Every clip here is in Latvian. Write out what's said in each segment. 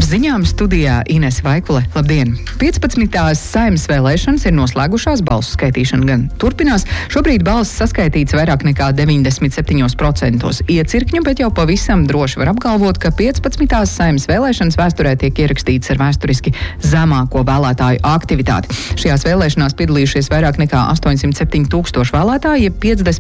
ziņām studijā Inese Vaikule. Labdien! 15. Saeimas vēlēšanas ir noslēgušās, balsu skaitīšana gan turpinās. Šobrīd balsis saskaitīts vairāk nekā 97% iecirkņu, bet jau pavisam droši var apgalvot, ka 15. Saeimas vēlēšanas vēsturē tiek ierakstīts ar vēsturiski zemāko vēlētāju aktivitāti. Šajās vēlēšanās piedalījušies vairāk nekā 807 tūkstoši vēlētāji,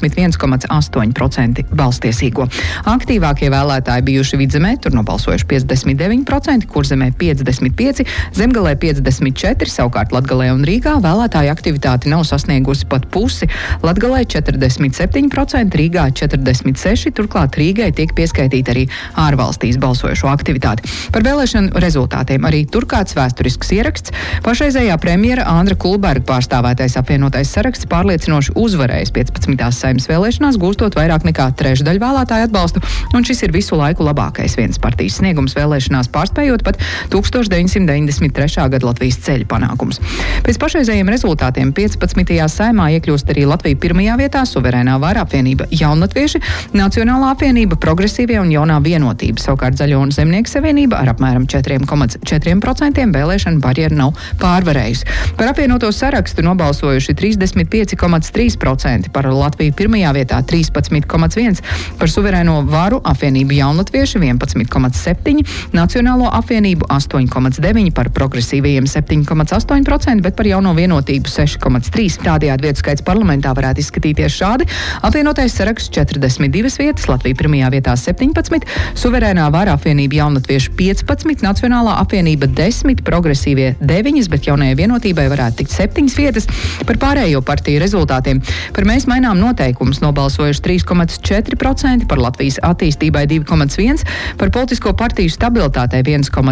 51,8% balstiesīgo. Aktīvākie vēlētāji bijuši Vidzemē, tur nobalsojuši 59%, Kurzemē 55%, Zemgalē 54%, savukārt Latgalē un Rīgā vēlētāju aktivitāti nav sasniegusi pat pusi. Latgalē 47%, Rīgā 46%, turklāt Rīgai tiek pieskaitīta arī ārvalstīs balsojušo aktivitāti. Par vēlēšanu rezultātiem arī tur kāds vēsturisks ieraksts. Pašreizējā premjera Andra Kulberga pārstāvētais apvienotais saraksts pārliecinoši uzvarējis 15. Saeimas vēlēšanās, gūstot vairāk nekā trešdaļu vēlētāju atbalstu, un šis ir visu laiku labākais vienas partijas sniegums vēlēšanās, pārspējot pat 1993. Gada Latvijas ceļu panākums. Pēc pašreizējiem rezultātiem 15. Saeimā iekļūst arī Latvija pirmajā vietā, suverēnā vara apvienība Jaunatvieši, Nacionālā apvienība, Progresīvie un Jaunā vienotība. Savukārt Zaļo un Zemnieku savienība ar apmēram 4,4% vēlēšanu barjeru nav pārvarējusi. Par apvienoto sarakstu nobalsojuši 35,3%, par Latviju pirmajā vietā 13,1%, par suverēno varu apvienību Jaunatvieši 11,7%, Nacionālo apvienību 8,9%, par progresīvajiem 7,8%, bet par Jauno vienotību 6,3%. Tādējādi vietu skaits parlamentā varētu izskatīties šādi. Apvienotais saraksts 42 vietas, Latvija pirmajā vietā 17%, suverēnā vara apvienība Jaunatvieši 15%, Nacionālā apvienība 10%, progresīvie 9%, bet Jaunajai vienotībai varētu tikt 7 vietas. Par pārējo partiju rezultātiem. Par Mēs mainām noteikumus nobalsojuši 3,4%, par Latvijas attīstībai 2,1%, par politisko partiju stabilitātei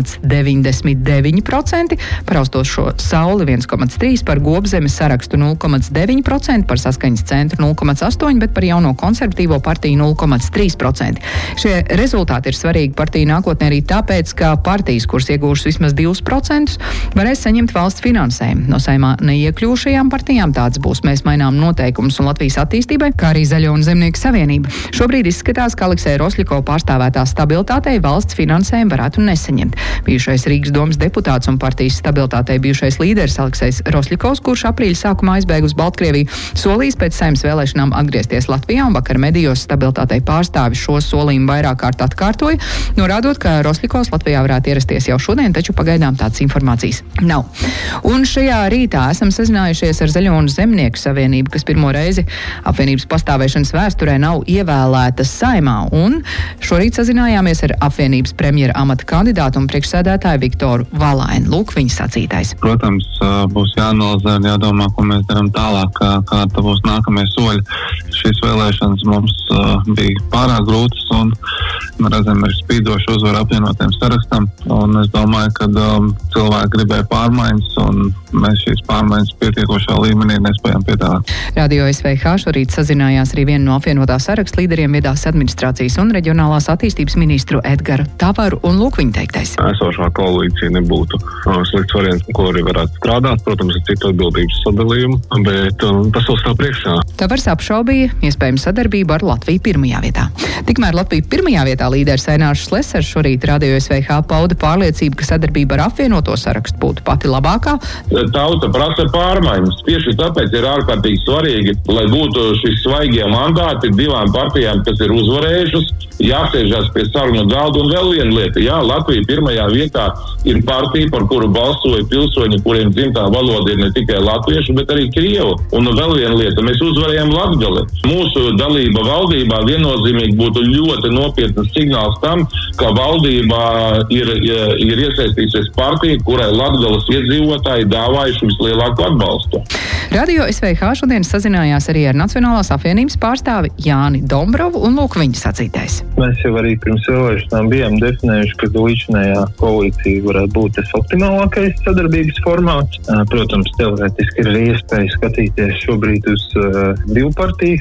1,99%, par Austošo sauli 1,3%, par Gobzemes sarakstu 0,9%, par Saskaņas centru 0,8%, bet par Jauno konservatīvo partiju 0,3%. Šie rezultāti ir svarīgi partiju nākotnē arī tāpēc, ka partijas, kuras iegūšas vismaz 2%, varēs saņemt valsts finansējumu. No Saeimā neiekļūšajām partijām tāds būs Mēs mainām noteikumus un Latvijas attīstībai, kā arī Zaļo un Zemnieku savienība. Šobrīd izskatās, ka Aleksēja Rosļiko pārstāvētā stabilitātei valsts finansējumu varētu nesaņemt. Bijušais Rīgas domas deputāts un partijas stabilitātei bijušais līderis Aleksējs Rosļikovs, kurš aprīļa sākumā aizbēga uz Baltkrieviju, solījis pēc Saeimas vēlēšanām atgriezties Latvijā, un vakar medijos stabilitātei pārstāvi šo solījumu vairāk kārt atkārtoja, norādot, ka Rosļikovs Latvijā varētu ierasties jau šodien, taču pagaidām tādas informācijas nav. Un šajā rītā esam sazinājušies ar Zaļo un Zemnieku savienību, kas pirmo reizi apvienības pastāvēšanas vēsturē nav ievēlēta Saeimā, un šorīt sazinājāmies ar apvienības premjera amata kandidātu un priekšsēdētāju Viktoru Valaini. Lūk, viņa sacītais. Protams, būs jāanalizē un jādomā, ko mēs darām tālāk, kāda būs nākamie soļi. Šīs vēlēšanas mums bija pārāk grūtas un redzam ir spīdoši uzvaru apvienotiem sarakstam, un es domāju, ka cilvēki gribēja pārmaiņas, un mēs šīs pārmaiņas pietiekošā līmenī nespējam piedāvāt. Radio SVH šorīt sazinājās arī vienu no apvienotā saraksta līderiem, Viedās administrācijas un reģionālās attīstības ministru Edgaru Tavaru, un lūk viņa teiktais. Esošā koalīcija nebūtu slikts variants, ko arī varētu strādāt, protams, ar citu atbildības sadalījumu, bet tas vēl stāv priekšā. Tavars apšaubīja iespējamu sadarbību ar Latviju pirmajā vietā. Tikmēr Latviju pirmajā vietā līderis Ainārs Šlesers šorīt Radio SVH pauda pārliecību, ka sadarbība ar apvienoto sarakstu būtu pati labākā. Tauta prasa pārmaiņas. Tieši tāpēc ir ārkārtīgi svarīgi, lai būtu šis svaigie mandāti divām partijām, kas ir uzvarējušas, jāsēžās pie sarunu galda. Un vēl viena lieta, Latvija pirmajā vietā ir partija, par kuru balsoja pilsoņi, kuriem dzimtā valoda ir ne tikai latviešu, bet arī krievu. Un vēl viena lieta, mēs uzvarējām Latgali. Mūsu dalība valdībā viennozīmīgi būtu ļoti nopietnas signāls tam, ka valdībā ir iesaistīsies partija, kurai Latgales iedzīvotāji dāvājuši vislielāko atbalstu. Radio SVH šodien sazinājās arī ar Nacionālās apvienības pārstāvi Jāni Dombrovu, un lūk viņa sacītais. Mēs jau arī pirms vēlēšanām bijām definējuši, ka līdzinējā koalīcija varētu būt tas optimālākais sadarbības formāts. Protams, teorētiski ir arī iespēja skatīties šobrīd uz divu partiju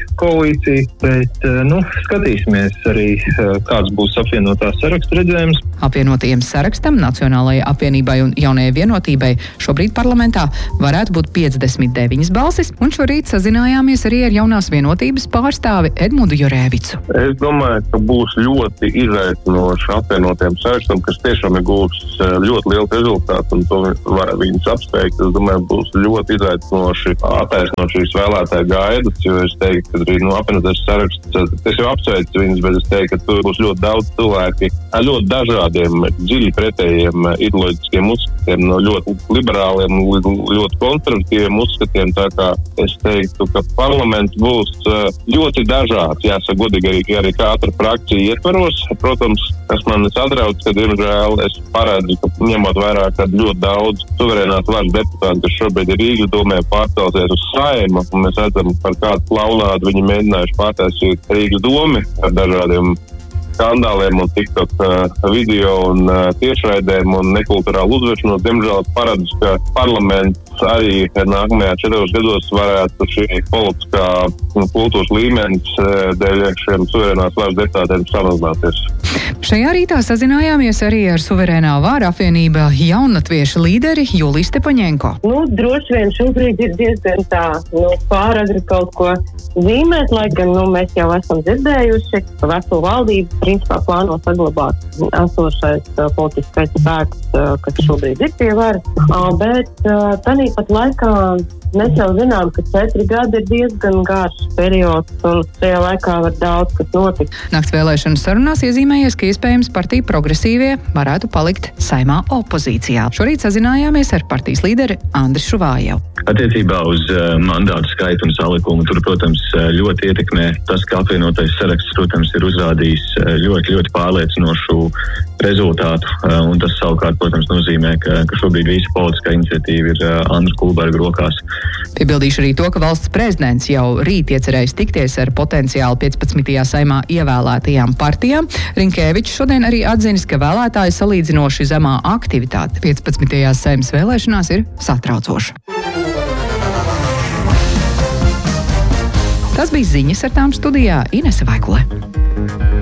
koalīcija, bet, skatīsimies arī, kāds būs apvienotās sarakstu redzējums. Apvienotajiem sarakstam, Nacionālajai apvienībai un Jaunajai vienotībai šobrīd parlamentā varētu būt 59 balsis, un šorīt sazinājāmies arī ar Jaunās vienotības pārstāvi Edmundu Jorēvicu. Es domāju, ka būs ļoti izaicinoši apvienotiem sarakstam, kas tiešām ir gūs ļoti lielu rezultātu, un to var viņus apsteigt. Es domāju, būs ļoti izaicinoši attaisnot šīs vēlētāju gaidas, jo es teiktu, ka arī apvienotais saraksts, es jau apsveicu viņus, bet es teiktu, ka tur būs ļoti daudz cilvēki ar ļoti dažādiem, dziļi pretējiem ideoloģiskiem uzskatiem, no ļoti liberāliem, ļoti konservatīviem uzskatiem, tā kā es teiktu, ka parlaments būs ļoti dažāds, jāsaka godīgi arī katra frakcija ietvaros. Protams, kas man satrauc, ka, diemžēl, es paredzu, ka ņemot vērā, ka ļoti daudz suverēnās varas deputāti, kas šobrīd ir Rīgas domē, pārcelsies uz Saimu, un mēs redzam, par kādu klaunādu viņi mēģinājuši pārtaisīt Rīgas domi ar dažādiem skandāliem un TikTok video un tiešraidēm un nekulturālu uzvešanos. Diemžēl paredz, ka parlaments arī nākamajā 4 gados varētu šī politiskā kultūras līmenis dēļ šiem suverēnās varas deputātiem samazināties. Šajā rītā sazinājāmies arī ar suverēnā vāra apvienība jaunatviešu līderi Juliju Stepaņenko. Droši vien šobrīd ir diezgan tā, pāragri kaut ko zīmēt, lai gan mēs jau esam dzirdējuši, ka veco valdību principā plāno saglabāt esošais politiskais spēks, kas šobrīd ir pie varas, bet tāpat laikā mēs jau zinām, ka 4 gadi ir diezgan garš periods, un tajā laikā var daudz kas notikt. Nakts vēlēšanu sarunās iezīmējies, ka iespējams partija progresīvie varētu palikt Saimā opozīcijā. Šorīt sazinājāmies ar partijas līderi Andrisu Šuvājevu. Attiecībā uz mandātu skaitu un salikumu tur, protams, ļoti ietekmē tas, ka apvienotais saraksts, protams, ir uzrādījis ļoti pārliecinošu rezultātu, un tas savukārt, protams, nozīmē, ka šobrīd visa politiskā iniciatīva ir Andra Kulberga rokās. Piebildīšu arī to, ka valsts prezidents jau rīt iecerējis tikties ar potenciāli 15. Saimā ievēlētajām partijām. Rinkēvičs šodien arī atzinis, ka vēlētāju salīdzinoši zemā aktivitāte 15. Saimas vēlēšanās ir satraucoša. Tas bija ziņas, ar tām studijā Inese Vaikule.